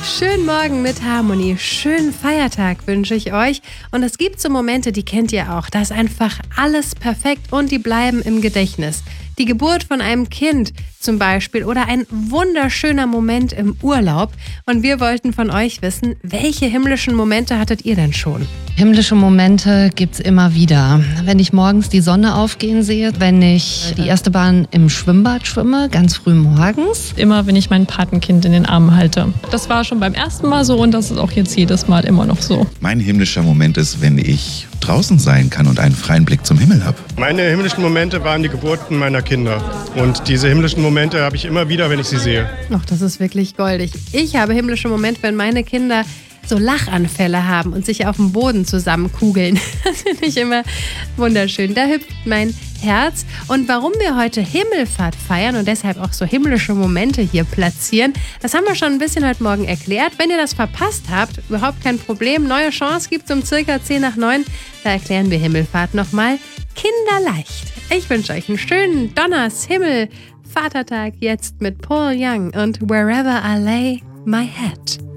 Schönen Morgen mit Harmonie, schönen Feiertag wünsche ich euch. Und es gibt so Momente, die kennt ihr auch. Da ist einfach alles perfekt und die bleiben im Gedächtnis. Die Geburt von einem Kind zum Beispiel oder ein wunderschöner Moment im Urlaub. Und wir wollten von euch wissen, welche himmlischen Momente hattet ihr denn schon? Himmlische Momente gibt's immer wieder. Wenn ich morgens die Sonne aufgehen sehe, wenn ich die erste Bahn im Schwimmbad schwimme, ganz früh morgens. Immer, wenn ich mein Patenkind in den Armen halte. Das war schon beim ersten Mal so und das ist auch jetzt jedes Mal immer noch so. Mein himmlischer Moment ist, wenn ich draußen sein kann und einen freien Blick zum Himmel habe. Meine himmlischen Momente waren die Geburten meiner Kinder. Und diese himmlischen Momente habe ich immer wieder, wenn ich sie sehe. Ach, das ist wirklich goldig. Ich habe himmlische Momente, wenn meine Kinder so Lachanfälle haben und sich auf dem Boden zusammenkugeln. Das finde ich immer wunderschön. Da hüpft mein Herz. Und warum wir heute Himmelfahrt feiern und deshalb auch so himmlische Momente hier platzieren, das haben wir schon ein bisschen heute Morgen erklärt. Wenn ihr das verpasst habt, überhaupt kein Problem. Neue Chance gibt es um circa 10 nach 9. Da erklären wir Himmelfahrt nochmal kinderleicht. Ich wünsche euch einen schönen Donnershimmel. Vatertag jetzt mit Paul Young und Wherever I Lay My Head.